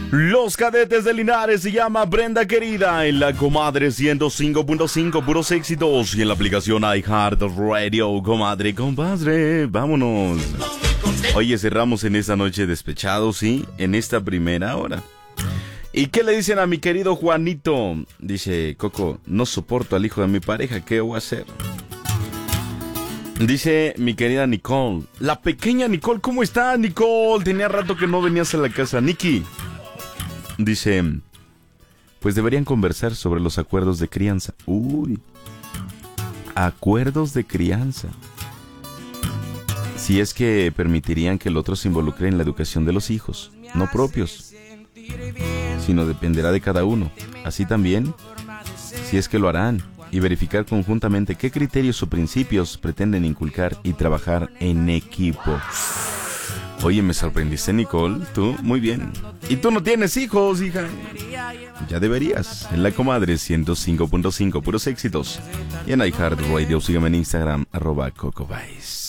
Los Cadetes de Linares se llama Brenda Querida en la Comadre 105.5, puros éxitos. Y en la aplicación iHeartRadio, comadre, compadre, vámonos. Oye, cerramos en esta noche despechados, ¿sí? En esta primera hora. ¿Y qué le dicen a mi querido Juanito? Dice, Coco, no soporto al hijo de mi pareja, ¿qué voy a hacer? Dice mi querida Nicole, la pequeña Nicole, ¿cómo está, Nicole? Tenía rato que no venías a la casa. Nikki dice, pues deberían conversar sobre los acuerdos de crianza. Uy, acuerdos de crianza. Si es que permitirían que el otro se involucre en la educación de los hijos, no propios, sino dependerá de cada uno. Así también, si es que lo harán, y verificar conjuntamente qué criterios o principios pretenden inculcar y trabajar en equipo. Oye, me sorprendiste, Nicole. Tú, muy bien. Y tú no tienes hijos, hija. Ya deberías. En la Comadre 105.5, puros éxitos. Y en iHeartRadio, sígueme en Instagram, @CocoVice.